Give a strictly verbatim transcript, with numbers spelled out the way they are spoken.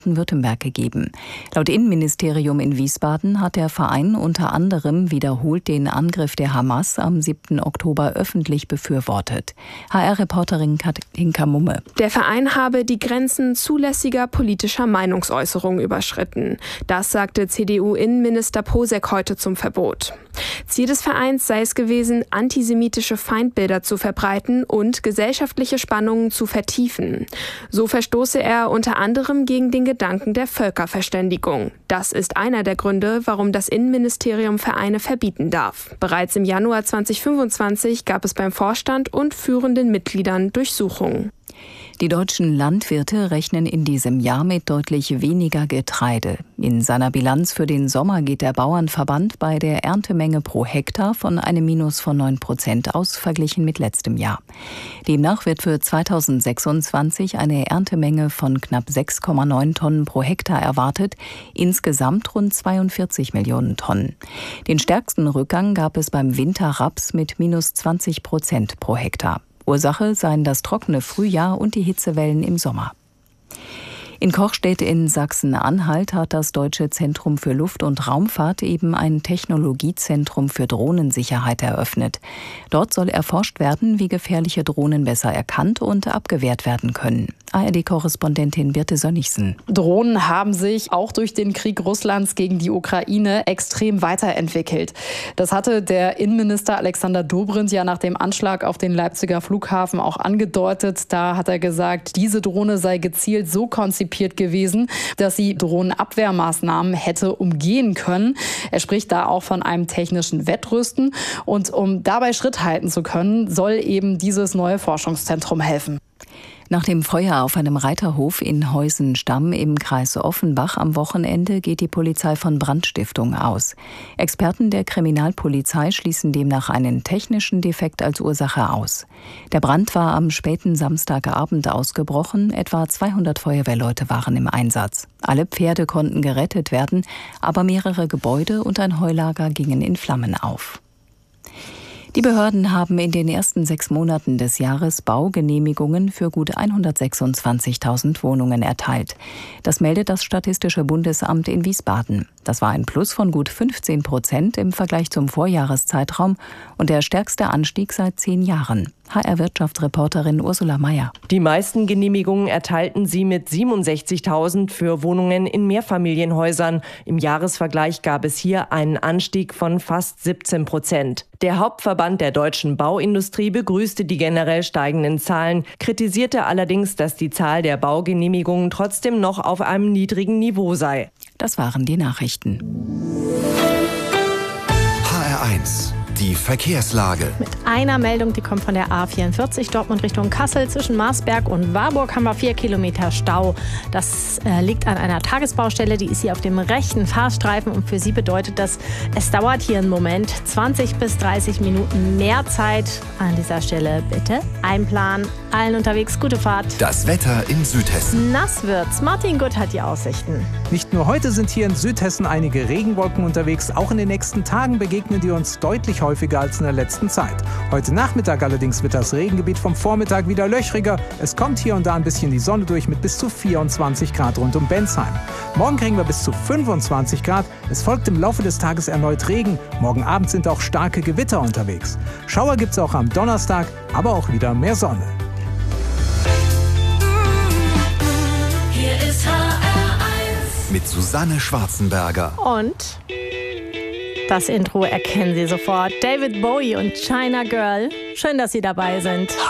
Baden-Württemberg gegeben. Laut Innenministerium in Wiesbaden hat der Verein unter anderem wiederholt den Angriff der Hamas am siebten Oktober öffentlich befürwortet. H R-Reporterin Katinka Mumme. Der Verein habe die Grenzen zulässiger politischer Meinungsäußerung überschritten. Das sagte C D U-Innenminister Posek heute zum Verbot. Ziel des Vereins sei es gewesen, antisemitische Feindbilder zu verbreiten und gesellschaftliche Spannungen zu vertiefen. So verstoße er unter anderem gegen den Gedanken der Völkerverständigung. Das ist einer der Gründe, warum das Innenministerium Vereine verbieten darf. Bereits im Januar zweitausendfünfundzwanzig gab es beim Vorstand und führenden Mitgliedern Durchsuchungen. Die deutschen Landwirte rechnen in diesem Jahr mit deutlich weniger Getreide. In seiner Bilanz für den Sommer geht der Bauernverband bei der Erntemenge pro Hektar von einem Minus von neun Prozent aus, verglichen mit letztem Jahr. Demnach wird für zweitausendsechsundzwanzig eine Erntemenge von knapp sechs Komma neun Tonnen pro Hektar erwartet, insgesamt rund zweiundvierzig Millionen Tonnen. Den stärksten Rückgang gab es beim Winterraps mit minus zwanzig Prozent pro Hektar. Ursache seien das trockene Frühjahr und die Hitzewellen im Sommer. In Kochstedt in Sachsen-Anhalt hat das Deutsche Zentrum für Luft- und Raumfahrt eben ein Technologiezentrum für Drohnensicherheit eröffnet. Dort soll erforscht werden, wie gefährliche Drohnen besser erkannt und abgewehrt werden können. A R D-Korrespondentin Birte Sönnigsen. Drohnen haben sich auch durch den Krieg Russlands gegen die Ukraine extrem weiterentwickelt. Das hatte der Innenminister Alexander Dobrindt ja nach dem Anschlag auf den Leipziger Flughafen auch angedeutet. Da hat er gesagt, diese Drohne sei gezielt so konzipiert gewesen, dass sie Drohnenabwehrmaßnahmen hätte umgehen können. Er spricht da auch von einem technischen Wettrüsten. Und um dabei Schritt halten zu können, soll eben dieses neue Forschungszentrum helfen. Nach dem Feuer auf einem Reiterhof in Heusenstamm im Kreis Offenbach am Wochenende geht die Polizei von Brandstiftung aus. Experten der Kriminalpolizei schließen demnach einen technischen Defekt als Ursache aus. Der Brand war am späten Samstagabend ausgebrochen. Etwa zweihundert Feuerwehrleute waren im Einsatz. Alle Pferde konnten gerettet werden, aber mehrere Gebäude und ein Heulager gingen in Flammen auf. Die Behörden haben in den ersten sechs Monaten des Jahres Baugenehmigungen für gut hundertsechsundzwanzigtausend Wohnungen erteilt. Das meldet das Statistische Bundesamt in Wiesbaden. Das war ein Plus von gut fünfzehn Prozent im Vergleich zum Vorjahreszeitraum und der stärkste Anstieg seit zehn Jahren. H R-Wirtschaftsreporterin Ursula Mayer. Die meisten Genehmigungen erteilten sie mit siebenundsechzigtausend für Wohnungen in Mehrfamilienhäusern. Im Jahresvergleich gab es hier einen Anstieg von fast siebzehn Prozent. Der Hauptverband der deutschen Bauindustrie begrüßte die generell steigenden Zahlen, kritisierte allerdings, dass die Zahl der Baugenehmigungen trotzdem noch auf einem niedrigen Niveau sei. Das waren die Nachrichten. H R eins. Die Verkehrslage. Mit einer Meldung, die kommt von der A vierundvierzig Dortmund Richtung Kassel. Zwischen Marsberg und Warburg haben wir vier Kilometer Stau. Das äh, liegt an einer Tagesbaustelle, die ist hier auf dem rechten Fahrstreifen. Und für Sie bedeutet das, es dauert hier einen Moment, zwanzig bis dreißig Minuten mehr Zeit. An dieser Stelle bitte einplanen. Allen unterwegs gute Fahrt. Das Wetter in Südhessen. Nass wird's. Martin Gutt hat die Aussichten. Nicht nur heute sind hier in Südhessen einige Regenwolken unterwegs. Auch in den nächsten Tagen begegnen die uns deutlich häufiger als in der letzten Zeit. Heute Nachmittag allerdings wird das Regengebiet vom Vormittag wieder löchriger. Es kommt hier und da ein bisschen die Sonne durch mit bis zu vierundzwanzig Grad rund um Bensheim. Morgen kriegen wir bis zu fünfundzwanzig Grad. Es folgt im Laufe des Tages erneut Regen. Morgen Abend sind auch starke Gewitter unterwegs. Schauer gibt es auch am Donnerstag, aber auch wieder mehr Sonne. Hier ist H R eins mit Susanne Schwarzenberger. Und das Intro erkennen Sie sofort. David Bowie und China Girl. Schön, dass Sie dabei sind.